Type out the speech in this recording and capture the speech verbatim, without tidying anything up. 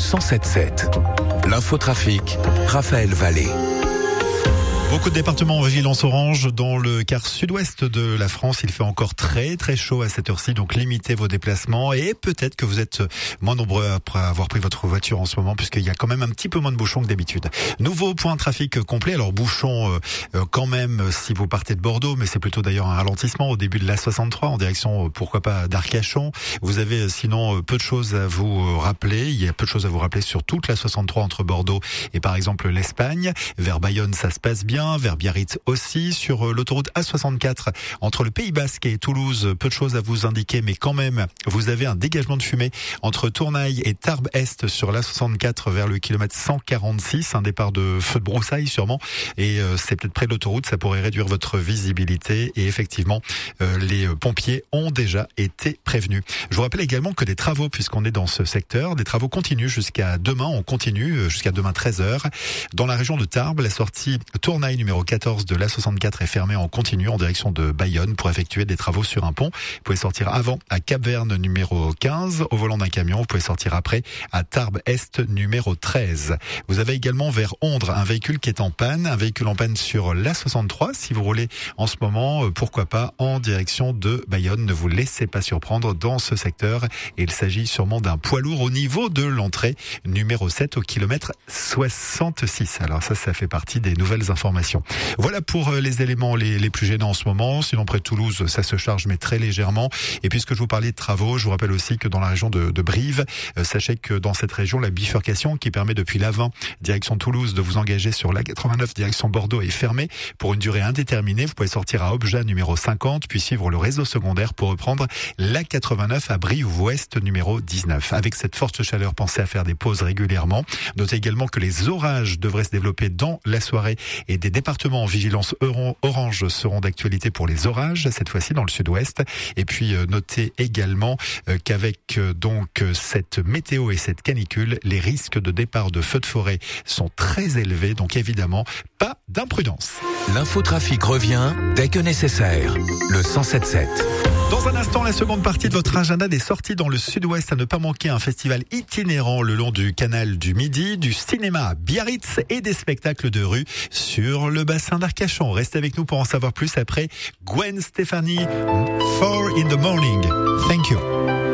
cent sept sept. L'infotrafic, Raphaël Vallée. Beaucoup de départements en vigilance orange dans le quart sud-ouest de la France. Il fait encore très très chaud à cette heure-ci, donc limitez vos déplacements et peut-être que vous êtes moins nombreux après avoir pris votre voiture en ce moment, puisqu'il y a quand même un petit peu moins de bouchons que d'habitude. Nouveau point de trafic complet. Alors bouchons euh, quand même si vous partez de Bordeaux, mais c'est plutôt d'ailleurs un ralentissement au début de l'A soixante-trois en direction euh, pourquoi pas d'Arcachon. Vous avez euh, sinon euh, peu de choses à vous euh, rappeler. Il y a peu de choses à vous rappeler sur toute l'A soixante-trois entre Bordeaux et par exemple l'Espagne. Vers Bayonne, ça se passe bien. Vers Biarritz aussi. Sur l'autoroute A soixante-quatre entre le Pays Basque et Toulouse, peu de choses à vous indiquer, mais quand même, vous avez un dégagement de fumée entre Tournaille et Tarbes-Est sur l'A soixante-quatre vers le kilomètre cent quarante-six, un départ de feu de broussailles sûrement, et euh, c'est peut-être près de l'autoroute, ça pourrait réduire votre visibilité, et effectivement, euh, les pompiers ont déjà été prévenus. Je vous rappelle également que des travaux, puisqu'on est dans ce secteur, des travaux continuent jusqu'à demain, on continue jusqu'à demain treize heures. Dans la région de Tarbes, la sortie Tournaille numéro quatorze de l'A soixante-quatre est fermée en continu en direction de Bayonne pour effectuer des travaux sur un pont. Vous pouvez sortir avant à Cap-Verne numéro quinze au volant d'un camion. Vous pouvez sortir après à Tarbes-Est numéro treize. Vous avez également vers Ondres un véhicule qui est en panne, un véhicule en panne sur l'A soixante-trois. Si vous roulez en ce moment, pourquoi pas en direction de Bayonne. Ne vous laissez pas surprendre dans ce secteur. Et il s'agit sûrement d'un poids lourd au niveau de l'entrée numéro sept au kilomètre soixante-six. Alors ça, ça fait partie des nouvelles informations. Voilà pour les éléments les, les plus gênants en ce moment. Sinon, près de Toulouse, ça se charge, mais très légèrement. Et puisque je vous parlais de travaux, je vous rappelle aussi que dans la région de, de Brive, euh, sachez que dans cette région, la bifurcation qui permet depuis l'A vingt, direction Toulouse, de vous engager sur l'A quatre-vingt-neuf, direction Bordeaux, est fermée pour une durée indéterminée. Vous pouvez sortir à Objat, numéro cinquante, puis suivre le réseau secondaire pour reprendre l'A quatre-vingt-neuf à Brive-Ouest, numéro dix-neuf. Avec cette forte chaleur, pensez à faire des pauses régulièrement. Notez également que les orages devraient se développer dans la soirée et des départements en vigilance orange seront d'actualité pour les orages, cette fois-ci dans le sud-ouest. Et puis notez également qu'avec donc cette météo et cette canicule, les risques de départ de feux de forêt sont très élevés, donc évidemment pas d'imprudence. L'infotrafic revient dès que nécessaire. Le cent sept sept. Dans un instant, la seconde partie de votre agenda des sorties dans le sud-ouest. À ne pas manquer un festival itinérant le long du canal du Midi, du cinéma à Biarritz et des spectacles de rue sur le bassin d'Arcachon. Restez avec nous pour en savoir plus après Gwen Stefani, four in the morning. Thank you.